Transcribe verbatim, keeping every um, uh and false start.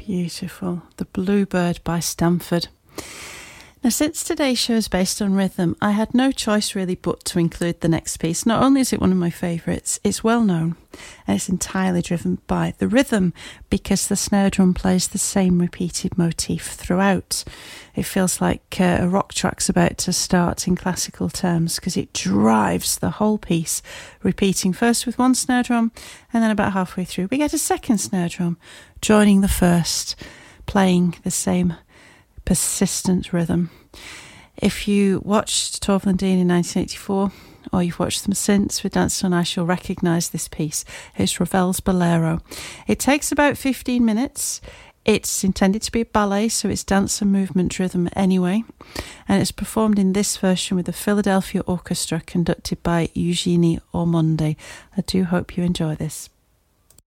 Beautiful. The Bluebird by Stanford. Now, since today's show is based on rhythm, I had no choice really but to include the next piece. Not only is it one of my favourites, it's well known and it's entirely driven by the rhythm because the snare drum plays the same repeated motif throughout. It feels like uh, a rock track's about to start in classical terms because it drives the whole piece, repeating first with one snare drum and then about halfway through we get a second snare drum joining the first, playing the same persistent rhythm. If you watched Torval and Dean in nineteen eighty-four, or you've watched them since with Dancing on Ice, you'll recognise this piece. It's Ravel's Bolero. It takes about fifteen minutes. It's intended to be a ballet, so it's dance and movement rhythm anyway. And it's performed in this version with the Philadelphia Orchestra, conducted by Eugenie Ormonde. I do hope you enjoy this.